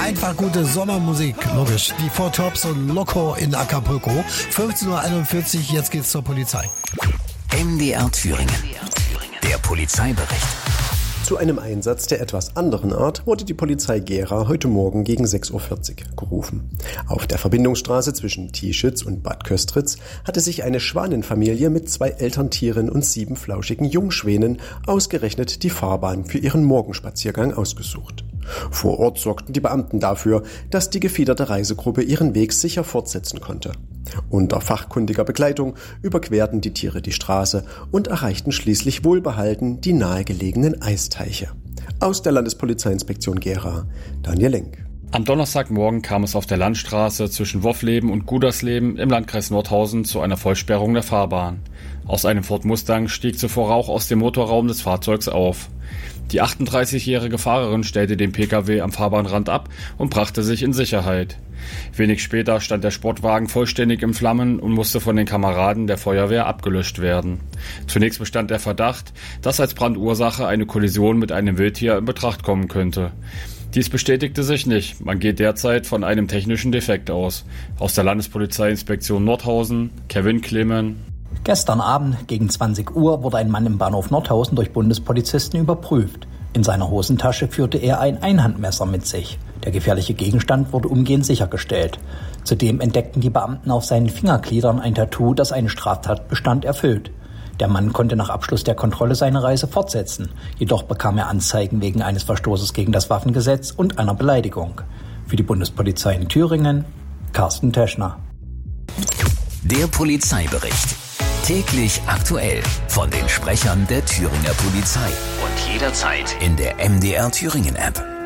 einfach gute Sommermusik, logisch. Die Four Tops und Loco in Acapulco. 15:41 Uhr, jetzt geht's zur Polizei. MDR Thüringen. Der Polizeibericht. Zu einem Einsatz der etwas anderen Art wurde die Polizei Gera heute Morgen gegen 6:40 Uhr gerufen. Auf der Verbindungsstraße zwischen Tieschitz und Bad Köstritz hatte sich eine Schwanenfamilie mit 2 Elterntieren und 7 flauschigen Jungschwänen ausgerechnet die Fahrbahn für ihren Morgenspaziergang ausgesucht. Vor Ort sorgten die Beamten dafür, dass die gefiederte Reisegruppe ihren Weg sicher fortsetzen konnte. Unter fachkundiger Begleitung überquerten die Tiere die Straße und erreichten schließlich wohlbehalten die nahegelegenen Eisteiche. Aus der Landespolizeiinspektion Gera, Daniel Lenk. Am Donnerstagmorgen kam es auf der Landstraße zwischen Woffleben und Gudersleben im Landkreis Nordhausen zu einer Vollsperrung der Fahrbahn. Aus einem Ford Mustang stieg zuvor Rauch aus dem Motorraum des Fahrzeugs auf. Die 38-jährige Fahrerin stellte den Pkw am Fahrbahnrand ab und brachte sich in Sicherheit. Wenig später stand der Sportwagen vollständig in Flammen und musste von den Kameraden der Feuerwehr abgelöscht werden. Zunächst bestand der Verdacht, dass als Brandursache eine Kollision mit einem Wildtier in Betracht kommen könnte. Dies bestätigte sich nicht. Man geht derzeit von einem technischen Defekt aus. Aus der Landespolizeiinspektion Nordhausen, Kevin Klemen. Gestern Abend gegen 20 Uhr wurde ein Mann im Bahnhof Nordhausen durch Bundespolizisten überprüft. In seiner Hosentasche führte er ein Einhandmesser mit sich. Der gefährliche Gegenstand wurde umgehend sichergestellt. Zudem entdeckten die Beamten auf seinen Fingergliedern ein Tattoo, das einen Straftatbestand erfüllt. Der Mann konnte nach Abschluss der Kontrolle seine Reise fortsetzen. Jedoch bekam er Anzeigen wegen eines Verstoßes gegen das Waffengesetz und einer Beleidigung. Für die Bundespolizei in Thüringen, Carsten Teschner. Der Polizeibericht. Täglich aktuell von den Sprechern der Thüringer Polizei. Und jederzeit in der MDR Thüringen App.